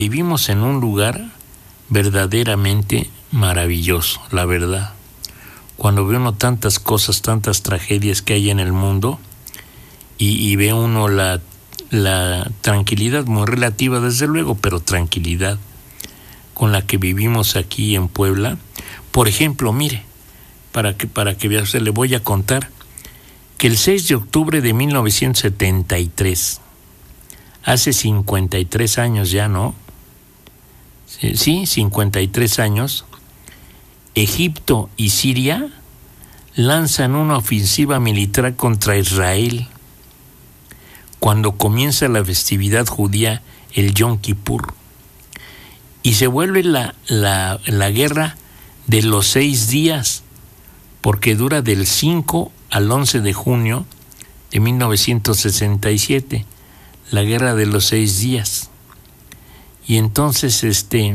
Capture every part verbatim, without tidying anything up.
Vivimos en un lugar verdaderamente maravilloso, la verdad. Cuando ve uno tantas cosas, tantas tragedias que hay en el mundo y, y ve uno la, la tranquilidad muy relativa, desde luego, pero tranquilidad con la que vivimos aquí en Puebla. Por ejemplo, mire, para que, para que vea usted, le voy a contar que el seis de octubre de mil novecientos setenta y tres, hace cincuenta y tres años ya, ¿no? Sí, cincuenta y tres años, Egipto y Siria lanzan una ofensiva militar contra Israel cuando comienza la festividad judía, el Yom Kippur, y se vuelve la, la, la guerra de los seis días, porque dura del cinco al once de junio de mil novecientos sesenta y siete, la guerra de los seis días. Y entonces este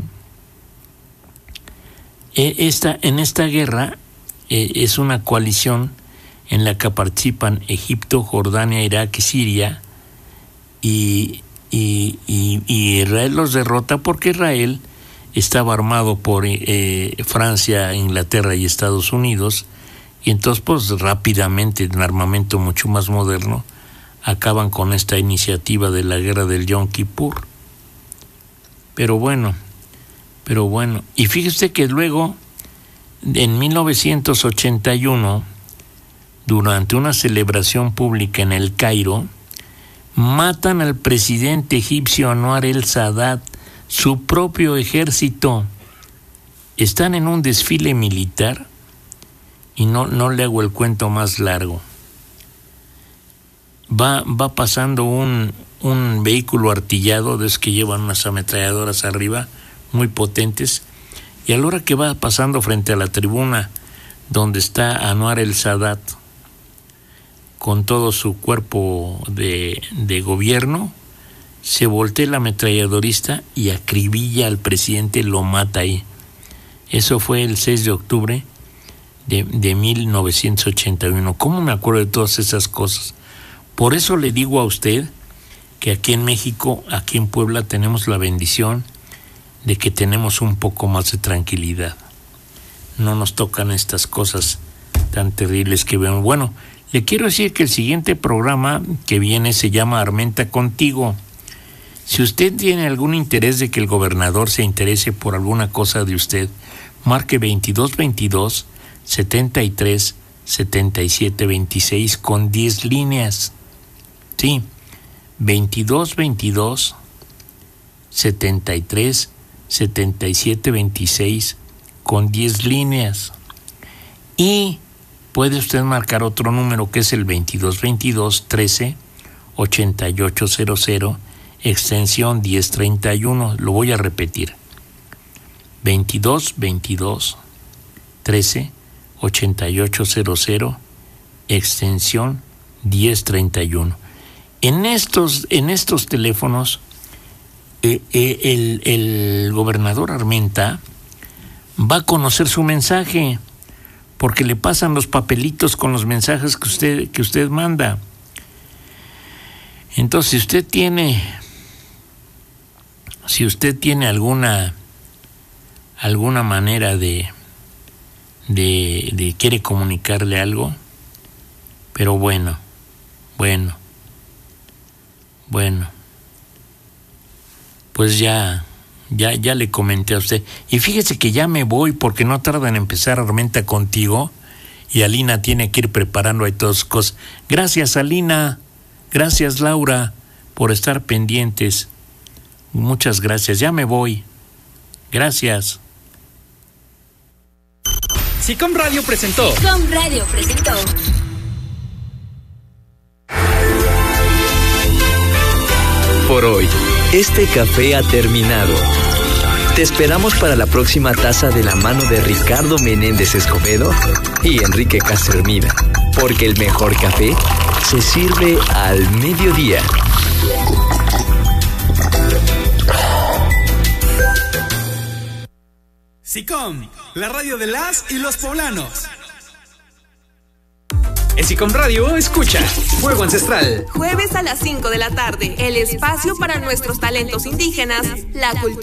esta, en esta guerra eh, es una coalición en la que participan Egipto, Jordania, Irak y Siria, y, y, y, y Israel los derrota porque Israel estaba armado por eh, Francia, Inglaterra y Estados Unidos, y entonces pues rápidamente, en armamento mucho más moderno, acaban con esta iniciativa de la guerra del Yom Kippur. Pero bueno, pero bueno, y fíjese que luego, en mil novecientos ochenta y uno, durante una celebración pública en El Cairo, matan al presidente egipcio Anwar el-Sadat, su propio ejército. Están en un desfile militar, y no, no le hago el cuento más largo. Va, va pasando un... un vehículo artillado, de esos que llevan unas ametralladoras arriba, muy potentes, y a la hora que va pasando frente a la tribuna donde está Anwar el-Sadat con todo su cuerpo de, de gobierno, se voltea el ametralladorista y acribilla al presidente, lo mata ahí. Eso fue el seis de octubre de, de mil novecientos ochenta y uno. ¿Cómo me acuerdo de todas esas cosas? Por eso le digo a usted que aquí en México, aquí en Puebla, tenemos la bendición de que tenemos un poco más de tranquilidad. No nos tocan estas cosas tan terribles que vemos. Bueno, le quiero decir que el siguiente programa que viene se llama Armenta Contigo. Si usted tiene algún interés de que el gobernador se interese por alguna cosa de usted, marque veintidós veintidós, setenta y tres, setenta y siete veintiséis con diez líneas. Sí, veintidós veintidós, setenta y tres, setenta y siete veintiséis con diez líneas. Y puede usted marcar otro número que es el veintidós veintidós, trece, ochenta y ocho cero cero, extensión diez treinta y uno. Lo voy a repetir. veintidós veintidós, trece, ochenta y ocho cero cero, extensión diez treinta y uno. En estos, en estos teléfonos, eh, eh, el, el gobernador Armenta va a conocer su mensaje, porque le pasan los papelitos con los mensajes que usted, que usted manda. Entonces, si usted tiene, si usted tiene alguna, alguna manera de, de, de quiere comunicarle algo, pero bueno, bueno. Bueno, pues ya, ya, ya le comenté a usted. Y fíjese que ya me voy porque no tarda en empezar Armenta Contigo y Alina tiene que ir preparando ahí todas cosas. Gracias, Alina. Gracias, Laura, por estar pendientes. Muchas gracias. Ya me voy. Gracias. Sicom Radio presentó. Sicom Radio presentó. Por hoy, este café ha terminado. Te esperamos para la próxima taza de la mano de Ricardo Menéndez Escobedo y Enrique Castermina, porque el mejor café se sirve al mediodía. Sicom, la radio de las y los poblanos. En Sicom Radio, escucha Fuego Ancestral. Jueves a las cinco de la tarde, el espacio para nuestros talentos indígenas, la cultura